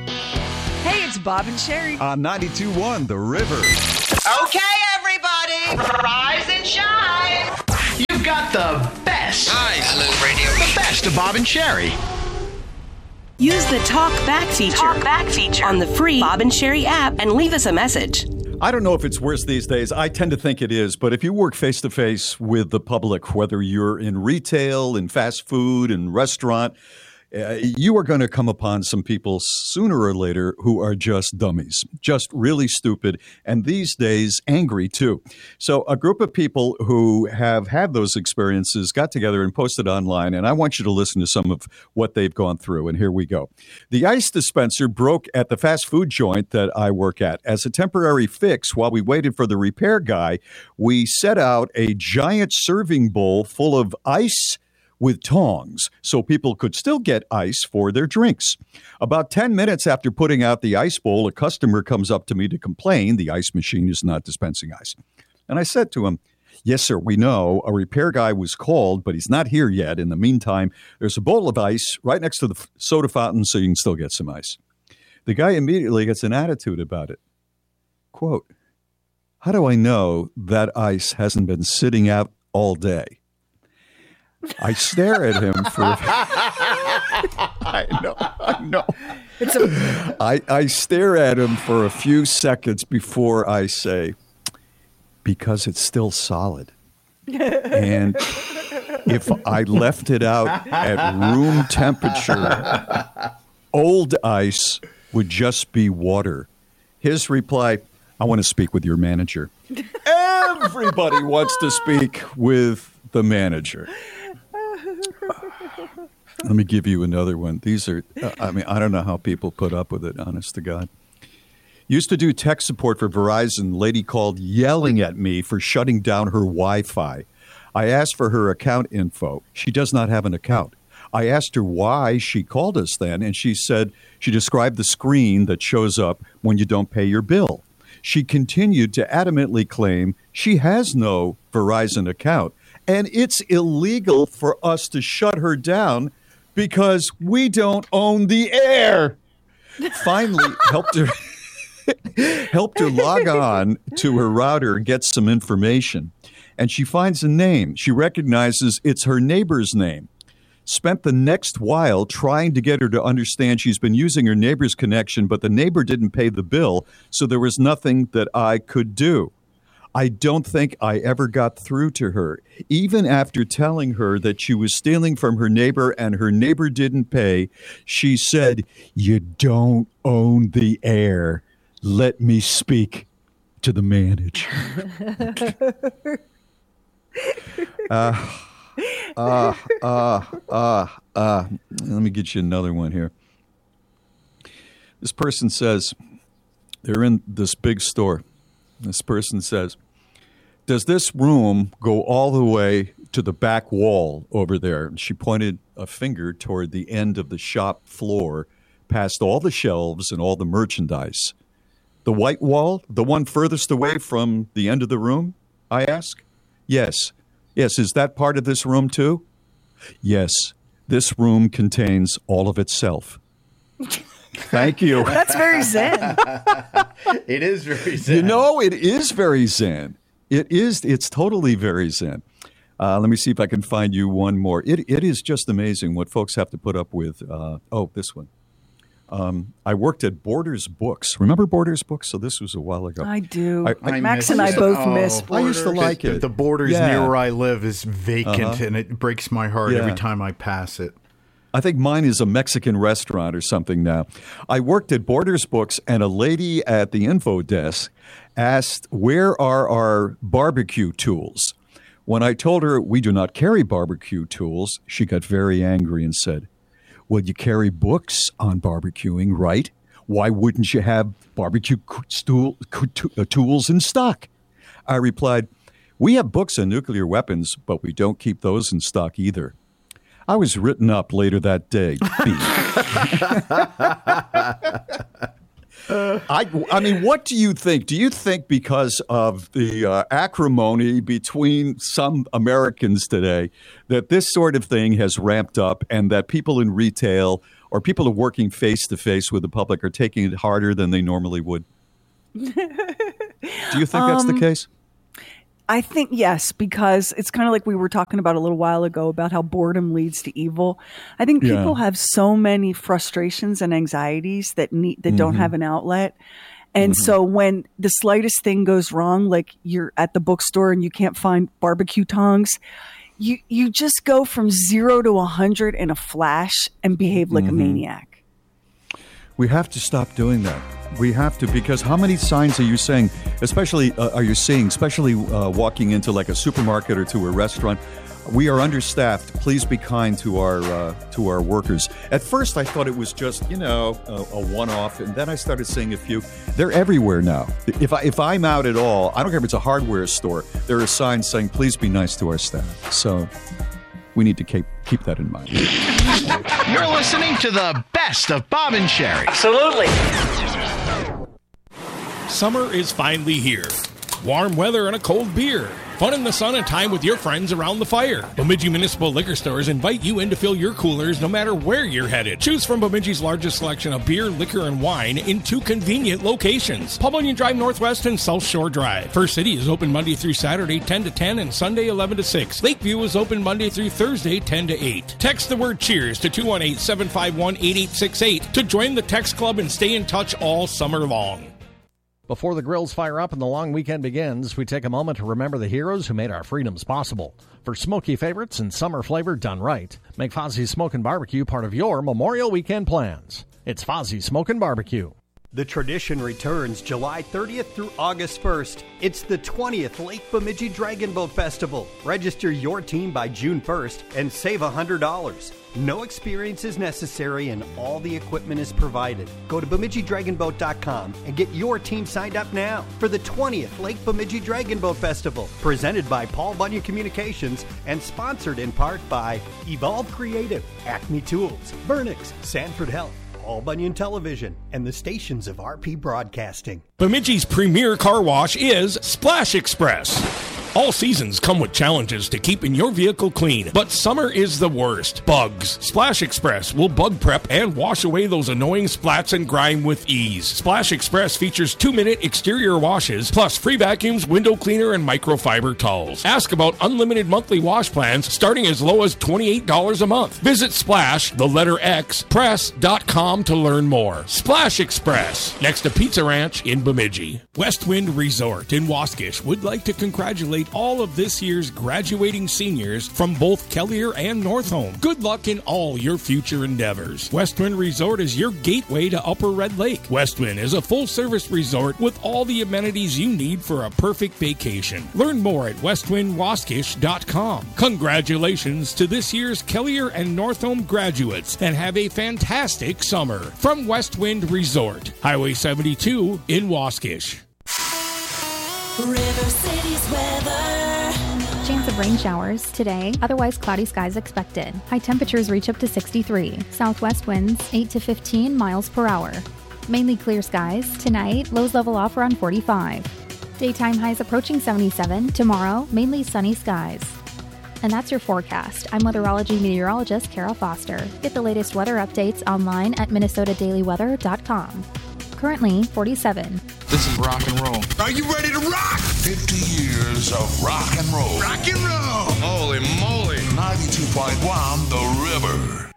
Hey, it's Bob and Sherry. On 92.1 The River. Okay, everybody, rise and shine. You've got the best. Hi, hello, radio. The best of Bob and Sherry. Use the Talk Back feature on the free Bob and Sherry app and leave us a message. I don't know if it's worse these days. I tend to think it is. But if you work face-to-face with the public, whether you're in retail, in fast food, in restaurant, you are going to come upon some people sooner or later who are just dummies, just really stupid, and these days angry too. So a group of people who have had those experiences got together and posted online, and I want you to listen to some of what they've gone through, and here we go. The ice dispenser broke at the fast food joint that I work at. As a temporary fix, while we waited for the repair guy, we set out a giant serving bowl full of ice with tongs so people could still get ice for their drinks. About 10 minutes after putting out the ice bowl, a customer comes up to me to complain the ice machine is not dispensing ice. And I said to him, yes, sir, we know. A repair guy was called, but he's not here yet. In the meantime, there's a bowl of ice right next to the soda fountain so you can still get some ice. The guy immediately gets an attitude about it. Quote, how do I know that ice hasn't been sitting out all day? I stare at him for. I know. I stare at him for a few seconds before I say, because it's still solid. And if I left it out at room temperature, old ice would just be water. His reply, I want to speak with your manager. Everybody wants to speak with the manager. Let me give you another one. These are, I don't know how people put up with it, honest to God. Used to do tech support for Verizon. Lady called yelling at me for shutting down her Wi-Fi. I asked for her account info. She does not have an account. I asked her why she called us then, and she said she described the screen that shows up when you don't pay your bill. She continued to adamantly claim she has no Verizon account, and it's illegal for us to shut her down because we don't own the air. Finally, helped her log on to her router and get some information. And she finds a name. She recognizes it's her neighbor's name. Spent the next while trying to get her to understand she's been using her neighbor's connection, but the neighbor didn't pay the bill, so there was nothing that I could do. I don't think I ever got through to her, even after telling her that she was stealing from her neighbor and her neighbor didn't pay. She said, "You don't own the air. Let me speak to the manager." Let me get you another one here. This person says, they're in this big store. This person says, does this room go all the way to the back wall over there? And she pointed a finger toward the end of the shop floor, past all the shelves and all the merchandise. The white wall, the one furthest away from the end of the room, I ask. Yes. Yes, is that part of this room too? Yes, this room contains all of itself. Thank you. That's very zen. It is very zen. You know, it is very zen. It's totally very zen. Let me see if I can find you one more. It is just amazing what folks have to put up with. This one. I worked at Borders Books. Remember Borders Books? So this was a while ago. I do. I Max and I both miss I Borders. used to like it. The Borders near where I live is vacant, and it breaks my heart Yeah. every time I pass it. I think mine is a Mexican restaurant or something now. I worked at Borders Books, and a lady at the info desk asked, where are our barbecue tools? When I told her we do not carry barbecue tools, she got very angry and said, well, you carry books on barbecuing, right? Why wouldn't you have barbecue tools in stock? I replied, we have books on nuclear weapons, but we don't keep those in stock either. I was written up later that day. I mean, what do you think? Do you think because of the acrimony between some Americans today that this sort of thing has ramped up and that people in retail or people who are working face-to-face with the public are taking it harder than they normally would? Do you think that's the case? I think yes, because it's kind of like we were talking about a little while ago about how boredom leads to evil. I think people have so many frustrations and anxieties that don't have an outlet. And so when the slightest thing goes wrong, like you're at the bookstore and you can't find barbecue tongs, you just go from 0 to 100 in a flash and behave like a maniac. We have to stop doing that. We have to, because how many signs are you seeing, especially walking into like a supermarket or to a restaurant? We are understaffed. Please be kind to our workers. At first, I thought it was just, a one-off, and then I started seeing a few. They're everywhere now. If I'm out at all, I don't care if it's a hardware store, there are signs saying, please be nice to our staff. So we need to keep that in mind. You're listening to the best of Bob and Sherry. Absolutely. Summer is finally here. Warm weather and a cold beer. Fun in the sun and time with your friends around the fire. Bemidji Municipal Liquor Stores invite you in to fill your coolers no matter where you're headed. Choose from Bemidji's largest selection of beer, liquor, and wine in 2 convenient locations. Pavilion Drive Northwest and South Shore Drive. First City is open Monday through Saturday 10 to 10 and Sunday 11 to 6. Lakeview is open Monday through Thursday 10 to 8. Text the word cheers to 218-751-8868 to join the text club and stay in touch all summer long. Before the grills fire up and the long weekend begins, we take a moment to remember the heroes who made our freedoms possible. For smoky favorites and summer flavor done right, make Fozzie's Smokin' Barbecue part of your Memorial Weekend plans. It's Fozzie's Smokin' Barbecue. The tradition returns July 30th through August 1st. It's the 20th Lake Bemidji Dragon Boat Festival. Register your team by June 1st and save $100. No experience is necessary and all the equipment is provided. Go to BemidjiDragonBoat.com and get your team signed up now for the 20th Lake Bemidji Dragon Boat Festival, presented by Paul Bunyan Communications and sponsored in part by Evolve Creative, Acme Tools, Burnix, Sanford Health, Paul Bunyan Television, and the stations of RP Broadcasting. Bemidji's premier car wash is Splash Express. All seasons come with challenges to keeping your vehicle clean, but summer is the worst. Bugs. Splash Express will bug prep and wash away those annoying splats and grime with ease. Splash Express features 2-minute exterior washes, plus free vacuums, window cleaner, and microfiber towels. Ask about unlimited monthly wash plans starting as low as $28 a month. Visit Splash, the letter X, press.com to learn more. Splash Express, next to Pizza Ranch in Bemidji. Westwind Resort in Waskish would like to congratulate all of this year's graduating seniors from both Kelliher and Northholm. Good luck in all your future endeavors. Westwind Resort is your gateway to Upper Red Lake. Westwind is a full-service resort with all the amenities you need for a perfect vacation. Learn more at westwindwaskish.com. Congratulations to this year's Kelliher and Northholm graduates, and have a fantastic summer. From Westwind Resort, Highway 72 in Waskish. River City's weather. Chance of rain showers today, otherwise cloudy skies expected. High temperatures reach up to 63. Southwest winds 8 to 15 miles per hour. Mainly clear skies. Tonight, lows level off around 45. Daytime highs approaching 77. Tomorrow, mainly sunny skies. And that's your forecast. I'm weatherology meteorologist Kara Foster. Get the latest weather updates online at minnesotadailyweather.com. Currently 47. This is rock and roll. Are you ready to rock? 50 years of rock and roll. Rock and roll. Holy moly. 92.1 The River.